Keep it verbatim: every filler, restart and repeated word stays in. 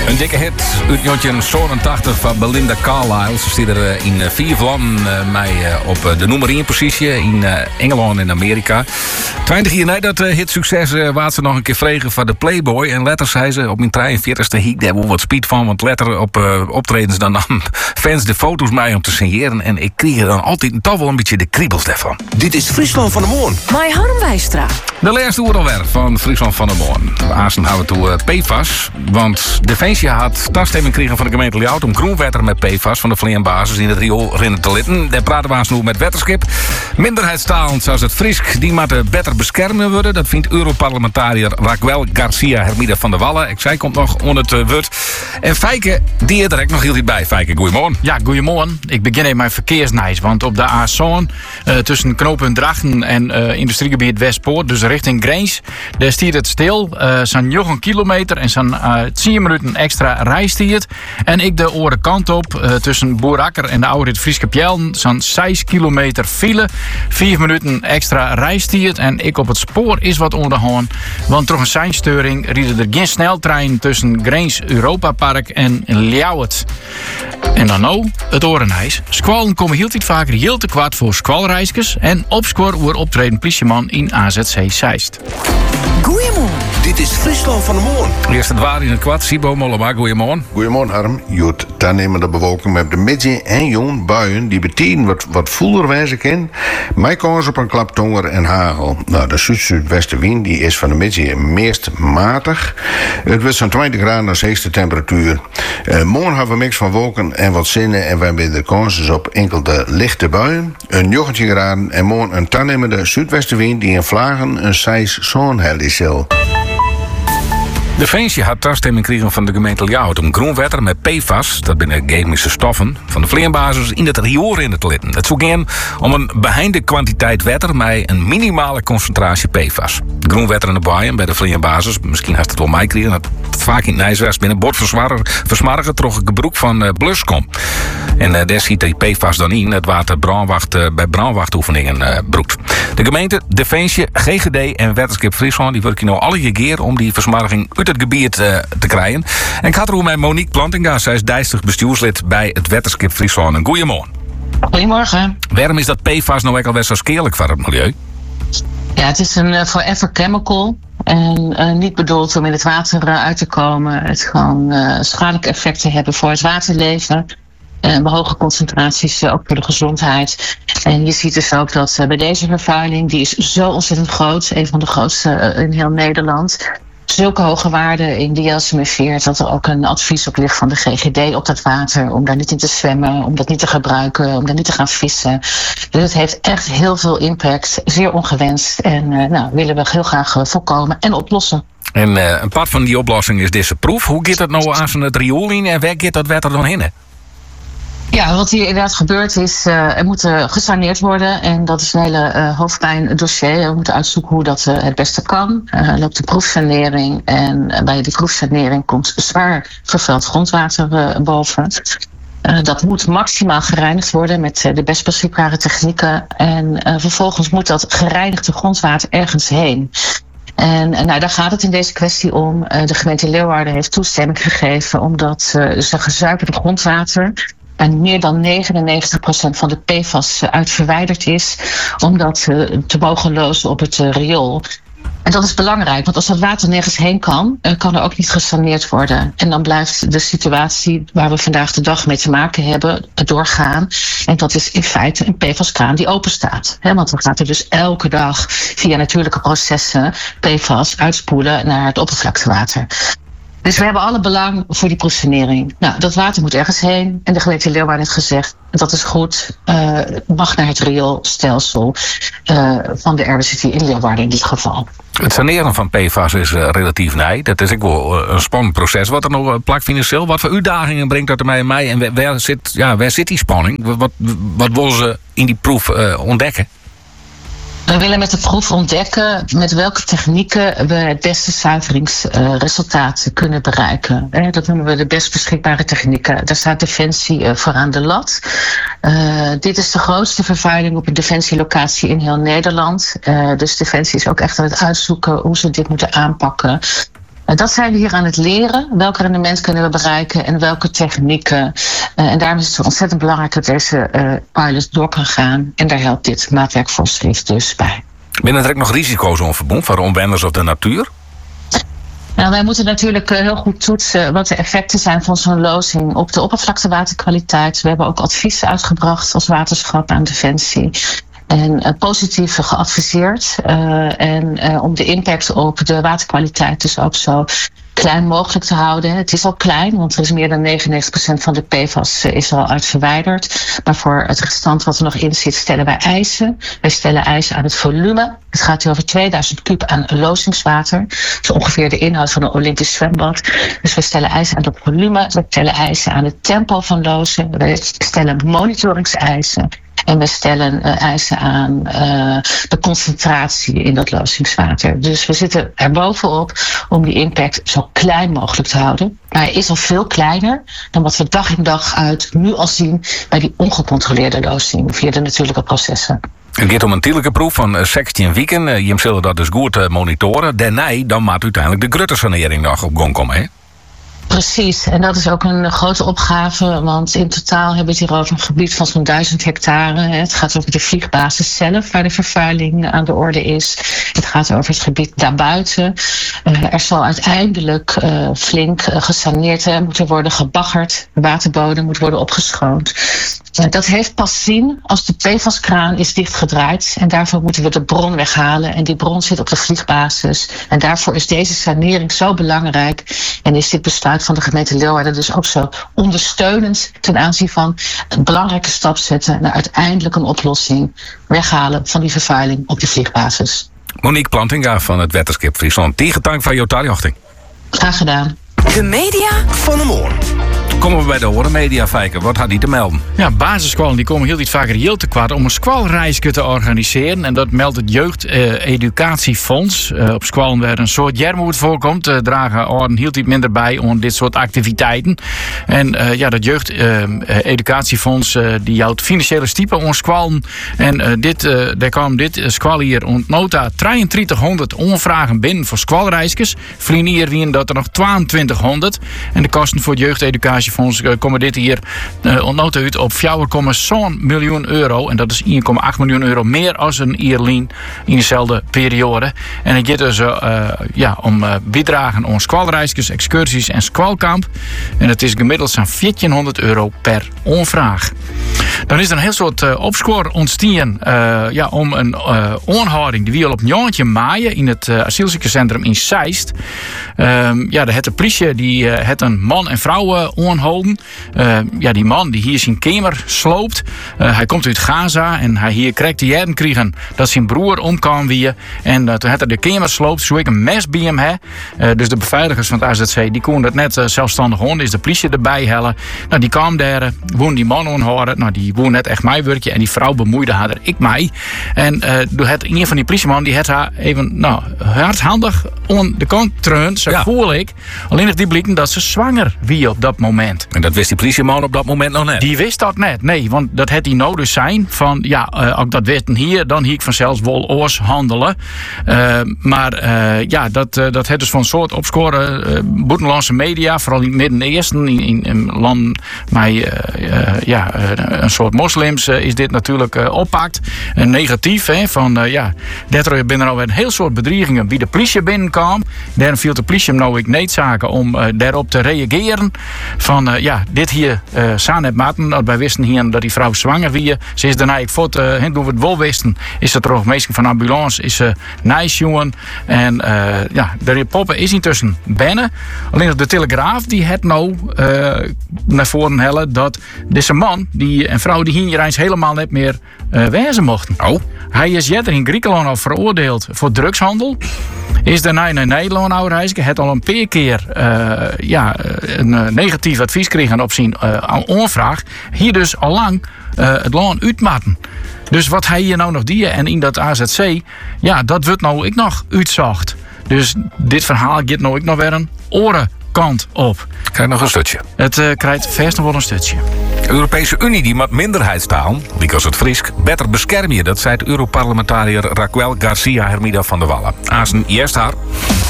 Een dikke hit uit negentien zevenentachtig van Belinda Carlisle. Ze stiet er in vier landen mij op de nummer één positie in Engeland en Amerika. twintig jaar na dat hitsucces waard ze nog een keer vregen van de Playboy. En later zei ze op mijn drieënveertigste hiek daar wel wat speed van. Want later op uh, optredens dan nam fans de foto's mij om te signeren. En ik kreeg er dan altijd toch wel een beetje de kriebels daarvan. Dit is Friesland van de Moon. Mai Harm Wijstra. De laatste uur alweer van Friesland van de Moon. Aanstaan houden we toe uh, P F A S. Want Defensie had toestemming gekregen van de gemeente Ljout om groenwetter met P F A S van de Vleerbasis in het riool rinnen te litten. Daar praten we aan nu met Wetterskip. Minderheidstalen zoals het Friesk, die moeten beter beschermen worden. Dat vindt Europarlementariër Raquel Garcia Hermida van der Wallen. Ik zei, komt nog onder het uh, woord. En Fijke, die er direct nog heel iets bij. Fijke, goeiemorgen. Ja, goeiemorgen. Ik begin even met verkeersnijs. Want op de A zeven uh, tussen knooppunt Drachten en uh, industriegebied Westpoort, dus richting Grens, daar stiert het stil. Uh, zo'n negen kilometer en zo'n uh, tien minuten extra rijstiert. En ik de andere kant op, uh, tussen Boerakker en de oude Frieske Pjelden, zo'n zes kilometer file, vier minuten extra rijstiert. En ik op het spoor is wat onderhoorn. Want door een seinsteuring rieden er geen sneltrein tussen Grens Europa Park en Ljouwert. En dan nou, het orenijs. Squallen komen heel tijd vaker heel te kwart voor squalreiskers. En op score wordt optreden politieman in A Z C Zeist. Goeiemorgen. Dit is Friesland van de Moon. Eerst het waar in het kwart. Sibo Mollema, goeiemorgen. Goedemorgen, Harm. Joet, toenemende bewolking met de midden en jong buien die betekenen wat, wat voeler wijzen kan. Mijn kans op een klap tonger en hagel. Nou, de zuid-zuidwestenwind die is van de midden meest matig. Het wordt zo'n twintig graden als hoogste temperatuur. Uh, morgen hebben we mix van wolken en wat zinnen en we hebben de kans op enkele lichte buien. Een negentien graden en morgen een toenemende zuidwestenwind die in Vlagen een zes zo'n hel is. Defensie had toestemming gekregen van de gemeente Ljout om groenwetter met P F A S, dat binnen chemische stoffen, van de Vleerbasis in het riool in te litten. Het zou gaan om een beheinde kwantiteit wetter met een minimale concentratie P F A S. Groenwetter in de baaien bij de Vleerbasis, misschien had het wel mij gekregen, dat het vaak in het Nijswest binnen bord versmargen troch een gebroek van uh, Bluscom. En uh, daar ziet die P F A S dan in, het water brandwacht, uh, bij brandwachtoefeningen uh, broekt. De gemeente, Defensie, G G D en Wetterskip Friesland die werken nu alle keer om die versmarging uit het gebied uh, te krijgen. En ik had er ook met Monique Plantinga, zij is dijstig bestuurslid bij het Wetterskip Friesland. En goeiemorgen. Goedemorgen. Waarom is dat P F A S nou ook alweer zo skeerlijk voor het milieu? Ja, het is een uh, forever chemical. En uh, niet bedoeld om in het water uh, uit te komen. Het kan uh, schadelijke effecten hebben voor het waterleven. Uh, bij hoge concentraties uh, ook voor de gezondheid. En je ziet dus ook dat uh, bij deze vervuiling, die is zo ontzettend groot. Een van de grootste uh, in heel Nederland. Zulke hoge waarden in diacemeveert dat er ook een advies op ligt van de G G D op dat water. Om daar niet in te zwemmen, om dat niet te gebruiken, om daar niet te gaan vissen. Dus het heeft echt heel veel impact, zeer ongewenst. En uh, nou, willen we heel graag uh, voorkomen en oplossen. En uh, een part van die oplossing is deze proef. Hoe gaat het nou aan zijn riool in en waar gaat dat water dan heen? Ja, wat hier inderdaad gebeurt is, uh, er moet uh, gesaneerd worden. En dat is een hele uh, hoofdpijndossier. We moeten uitzoeken hoe dat uh, het beste kan. Uh, er loopt de proefsanering. En uh, bij die proefsanering komt zwaar vervuild grondwater uh, boven. Uh, dat moet maximaal gereinigd worden met uh, de best beschikbare technieken. En uh, vervolgens moet dat gereinigde grondwater ergens heen. En, en nou, daar gaat het in deze kwestie om. Uh, de gemeente Leeuwarden heeft toestemming gegeven omdat uh, zijn gezuiverde grondwater en meer dan negenennegentig procent van de P F A S uit verwijderd is, om dat uh, te mogen lozen op het uh, riool. En dat is belangrijk, want als dat water nergens heen kan, uh, kan er ook niet gesaneerd worden. En dan blijft de situatie waar we vandaag de dag mee te maken hebben doorgaan. En dat is in feite een P F A S-kraan die open staat. He, want dan gaat er dus elke dag via natuurlijke processen P F A S uitspoelen naar het oppervlaktewater. Dus we hebben alle belang voor die proefsanering. Nou, dat water moet ergens heen. En de gemeente Leeuwarden heeft gezegd, dat is goed. Uh, het mag naar het rioolstelsel uh, van de R W C T in Leeuwarden in dit geval. Het saneren van P F A S is uh, relatief nij. Dat is ook wel uh, een spannend proces. Wat er nog uh, plakt financieel, wat voor uitdagingen brengt dat er mij en mij? En waar, waar, zit, ja, waar zit die spanning? Wat, wat, wat willen ze in die proef uh, ontdekken? We willen met de proef ontdekken met welke technieken we het beste zuiveringsresultaat uh, kunnen bereiken. Eh, dat noemen we de best beschikbare technieken. Daar staat Defensie uh, voor aan de lat. Uh, dit is de grootste vervuiling op een defensielocatie in heel Nederland. Uh, dus Defensie is ook echt aan het uitzoeken hoe ze dit moeten aanpakken. Uh, dat zijn we hier aan het leren. Welk rendement kunnen we bereiken en welke technieken. Uh, en daarom is het zo ontzettend belangrijk dat deze uh, pilot door kan gaan. En daar helpt dit maatwerkvoorschrift dus bij. Binnen er ook nog risico's aan verbonden voor omwoners of de natuur? Nou, wij moeten natuurlijk heel goed toetsen wat de effecten zijn van zo'n lozing op de oppervlaktewaterkwaliteit. We hebben ook advies uitgebracht als waterschap aan Defensie. En uh, positief geadviseerd. Uh, en uh, om de impact op de waterkwaliteit dus ook zo klein mogelijk te houden. Het is al klein, want er is meer dan negenennegentig procent van de P F A S is al uit verwijderd. Maar voor het restant wat er nog in zit, stellen wij eisen. Wij stellen eisen aan het volume. Het gaat hier over tweeduizend kuub aan lozingswater. Zo ongeveer de inhoud van een Olympisch zwembad. Dus we stellen eisen aan het volume. We stellen eisen aan het tempo van lozen. We stellen monitoringseisen. En we stellen uh, eisen aan uh, de concentratie in dat lozingswater. Dus we zitten er bovenop om die impact zo klein mogelijk te houden. Maar hij is al veel kleiner dan wat we dag in dag uit nu al zien bij die ongecontroleerde lozing via de natuurlijke processen. Het gaat om een tijdelijke proef van zestien weken. Je zullen dat dus goed monitoren. Daarna dan moet uiteindelijk de gruttersanering nog op gang komen, hè? Precies, en dat is ook een grote opgave, want in totaal hebben we het hier over een gebied van zo'n duizend hectare. Het gaat over de vliegbasis zelf, waar de vervuiling aan de orde is. Het gaat over het gebied daarbuiten. Uh, er zal uiteindelijk uh, flink uh, gesaneerd uh, moeten worden, gebaggerd. De waterbodem moet worden opgeschoond. Uh, dat heeft pas zin als de P F A S-kraan is dichtgedraaid. En daarvoor moeten we de bron weghalen. En die bron zit op de vliegbasis. En daarvoor is deze sanering zo belangrijk. En is dit besluit van de gemeente Leeuwarden dus ook zo ondersteunend ten aanzien van een belangrijke stap zetten naar uiteindelijk een oplossing. Weghalen van die vervuiling op de vliegbasis. Monique Plantinga van het Wetenschap Friesland. Tegentank van Jota Jochting. Graag gedaan. De media Van de Moon. Komen we bij de horenmedia, Fijker. Wat had die te melden? Ja, basisscholen die komen heel iets vaker heel te kwaad om een squalreisje te organiseren. En dat meldt het Jeugd-Educatiefonds. Uh, op scholen waar een soort jermoed voorkomt, uh, dragen oren heel iets minder bij om dit soort activiteiten. En uh, ja, dat Jeugd-Educatiefonds uh, die houdt financiële stiepen aan scholen. En uh, dit, uh, daar kwam dit uh, squal hier ont nota drieëntwintighonderd onvragen binnen voor squalreisjes. Vlienier wien dat er nog tweeëntwintighonderd. En de kosten voor het Jeugd-Educatiefonds Uh, komen dit hier uh, ontnota uit op vier komma zeven miljoen euro. En dat is één komma acht miljoen euro meer als een ierlien in dezelfde periode. En het gaat dus uh, ja, om uh, bijdragen aan squalreisjes, excursies en squalkamp. En het is gemiddeld zo'n veertienhonderd euro per onvraag. Dan is er een heel soort uh, opscoor ontstaan uh, ja, om een uh, aanhouding die wil op negentien mei in het uh, asielziekencentrum in Zeist. Um, ja, de het de politie die uh, het een man en vrouw uh, aanhouden. Uh, ja, die man die hier zijn kamer sloopt. Uh, hij komt uit Gaza en hij hier krijgt die jaren kregen dat zijn broer omkwam weer. En uh, toen had hij de kamer sloopt, zo ik een mes bij hem he. Uh, dus de beveiligers van het A Z C die konden dat net uh, zelfstandig aan. Dus de politie erbij hellen. Nou, die kwam daar, uh, woon die man aanhouden. Nou, die woon net echt mijn werkje en die vrouw bemoeide haar er ik mij. En uh, door het een van die politieman die had haar even, nou, hardhandig aan de kant treund, zo ja. voel ik. Alleen nog die blikken dat ze zwanger wie op dat moment. En dat wist die politieman op dat moment nog net? Die wist dat net, nee, want dat had hij nodig zijn van, ja, uh, als ik dat wist hier, dan hier ik vanzelfs wel oors handelen. Uh, maar uh, ja, dat, uh, dat had dus van een soort opscoren uh, buitenlandse media, vooral in het Midden-Oosten, in, in, in land met uh, uh, ja, uh, een soort moslims uh, is dit natuurlijk uh, oppakt. Uh, negatief, hè, van uh, ja, dat er binnen alweer een heel soort bedreigingen wie de politie binnenkwam. Daarom viel de politie hem nou ik niet zaken om uh, daarop te reageren. Van uh, ja, dit hier uh, saan het maten. Wij wisten hier dat die vrouw zwanger wie. Ze is daarna ik voort, uh, toen we het wel wisten, is het er ook meestal van ambulance, is ze uh, nice jongen. En uh, ja, de poppen is intussen binnen. Alleen de Telegraaf die het nou uh, naar voren hellen dat deze man die, en vrouw die hier eens helemaal niet meer uh, wezen mochten. Oh. Hij is jetter in Griekenland al veroordeeld voor drugshandel. Is daarna naar Nederland uitreizen. Het al een paar keer uh, ja, een uh, negatief advies kregen op zijn uh, aanvraag. Hier dus al lang uh, het land uitmaten. Dus wat hij hier nou nog die en in dat A Z C, ja, dat wordt nou ik nog uitzocht. Dus dit verhaal gaat nou ik nog weer een orenkant op. Krijg nog een stukje. Het uh, krijgt vast nog wel een stukje. De Europese Unie die met minderheidstaal, wie als het Friesk, beter beschermen. Dat zei het Europarlementariër Raquel Garcia Hermida van der Wallen. Azen eerst haar.